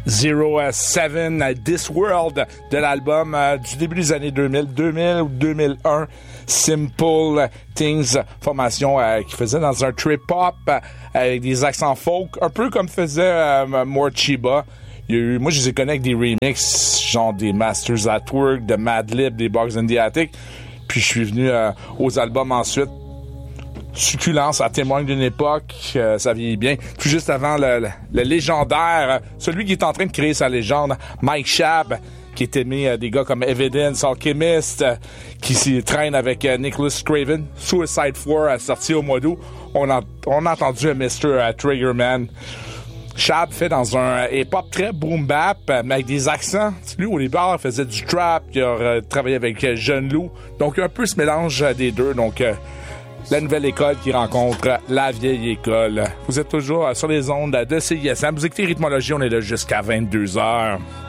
07 This World de l'album du début des années 2000 ou 2001, Simple Things, formation qui faisait dans un trip-hop avec des accents folk, un peu comme faisait Morchiba. Moi, je les ai connus avec des remixes, genre des Masters at Work, de Madlib, des Bugs in the Attic, puis je suis venu aux albums ensuite. Succulent, ça témoigne d'une époque, ça vieillit bien. Puis juste avant, le légendaire, celui qui est en train de créer sa légende, Mike Schaab, qui est aimé des gars comme Evidence, Alchemist, qui s'y traîne avec Nicholas Craven. Suicide 4 sorti au mois d'août. On a entendu Mr. Triggerman. Schaab fait dans un hip-hop très boom-bap, mais avec des accents. Lui, au départ, il faisait du trap, il a travaillé avec Jeune Loup. Donc, un peu ce mélange des deux. Donc, la nouvelle école qui rencontre la vieille école. Vous êtes toujours sur les ondes de CISM. Vous écoutez Rythmologie, on est là jusqu'à 22h.